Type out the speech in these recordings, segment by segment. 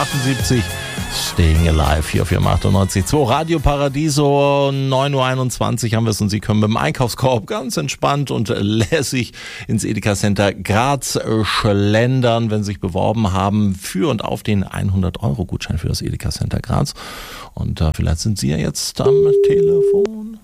78. Staying Alive hier auf 98.2 Radio Paradiso, 9.21 Uhr haben wir es und Sie können mit dem Einkaufskorb ganz entspannt und lässig ins Edeka Center Graz schlendern, wenn Sie sich beworben haben für und auf den 100-Euro-Gutschein für das Edeka Center Graz. Und vielleicht sind Sie ja jetzt am Telefon.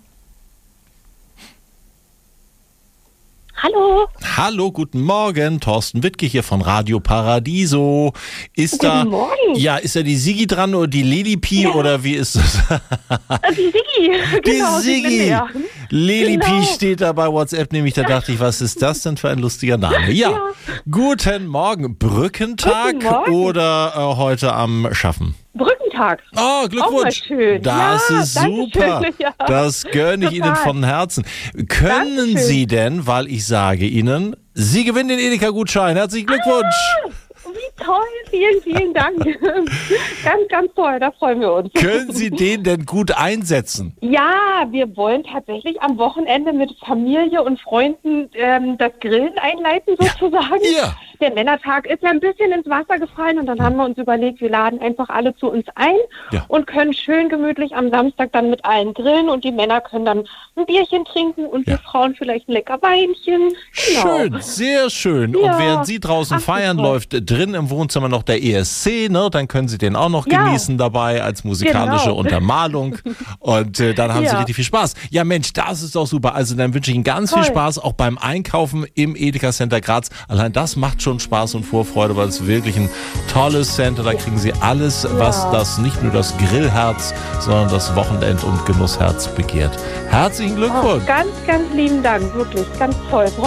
Hallo. Hallo, guten Morgen. Thorsten Wittke hier von Radio Paradiso. Guten Morgen. Ja, ist da die Sigi dran oder die Lelipi oder wie ist das? Die Sigi. Die Sigi. Lelipi Genau. steht da bei WhatsApp, nämlich da dachte ich, was ist das denn für ein lustiger Name? Ja. Guten Morgen. Brückentag Guten Morgen. oder heute am Schaffen? Brückentag. Oh, Glückwunsch. Auch mal schön. Das Ja, ist danke super. schön, ja. Das gönne ich Ihnen Total. von Herzen. Können Dankeschön. Sie denn, weil ich sage Ihnen, Sie gewinnen den Edeka-Gutschein. Herzlichen Glückwunsch. Wie toll. Vielen, vielen Dank. Ganz toll. Da freuen wir uns. Können Sie den denn gut einsetzen? Ja, wir wollen tatsächlich am Wochenende mit Familie und Freunden das Grillen einleiten sozusagen. Ja. Der Männertag ist ja ein bisschen ins Wasser gefallen und dann haben wir uns überlegt, wir laden einfach alle zu uns ein und können schön gemütlich am Samstag dann mit allen grillen und die Männer können dann ein Bierchen trinken und wir Frauen vielleicht ein lecker Weinchen. Genau. Schön, sehr schön. Ja. Und während Sie draußen Ach, feiern, toll. läuft drin im Wohnzimmer noch der ESC, ne? Dann können Sie den auch noch genießen dabei als musikalische Genau. Untermalung. Und dann haben Sie richtig viel Spaß. Ja Mensch, das ist doch super. Also dann wünsche ich Ihnen ganz viel Toll. Spaß, auch beim Einkaufen im Edeka Center Graz. Allein das macht schon Spaß und Vorfreude, weil es wirklich ein tolles Center. Da kriegen Sie alles, was das nicht nur das Grillherz, sondern das Wochenend- und Genussherz begehrt. Herzlichen Glückwunsch. Ganz lieben Dank, wirklich ganz toll.